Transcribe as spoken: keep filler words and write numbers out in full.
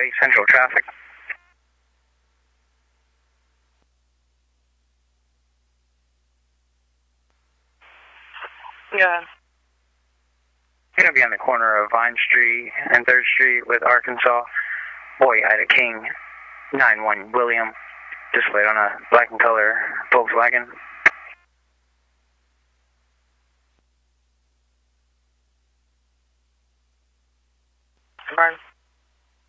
eight Central traffic. Yeah. Gonna be on the corner of Vine Street and third Street with Arkansas. Boy, Ida King, nine one William. Displayed on a black and color Volkswagen.